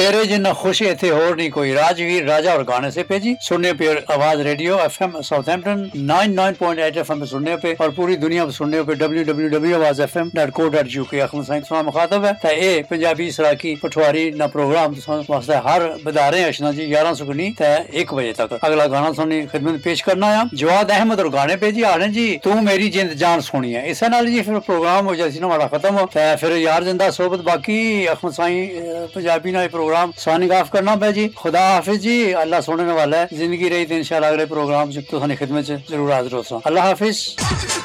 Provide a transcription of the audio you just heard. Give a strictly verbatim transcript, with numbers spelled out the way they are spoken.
तेरे जिन्ना खुश इथे होर नहीं कोई। राजवीर राजा और गाने से पे जी सुनने पे आवाज रेडियो एफएम साउथहैम्पटन निन्यानवे पॉइंट आठ एफएम पे सुनने पे और पूरी दुनिया पे सुनने पे डब्ल्यू डब्ल्यू डब्ल्यू आवाज F M dot co dot UK. अखमद science नाम मुखातब है ते ए पंजाबी सराकी पठवारी ना प्रोग्राम वास्ते हर बदारे अशना जी ग्यारह सौ कनी ते एक बजे तक। अगला गाना सुननी खिदमत पेश करना है जवाद अहमद और गाने पे जी आने जी तू मेरी जिंद जान सोनी है। इस नाल जी फिर प्रोग्राम हो जासी ना हमारा खत्म हो ते फिर यार जिंदा सोबत बाकी अखमद साई पंजाबी ना प्रोग्राम सानिंग ऑफ करना पे जी। खुदा हाफिज जी। अल्लाह सुनने वाला है जिंदगी रही तो इंशाल्लाह अगले प्रोग्राम तो खिदमत जरूर हाजिर हो। अल्लाह हाफिज।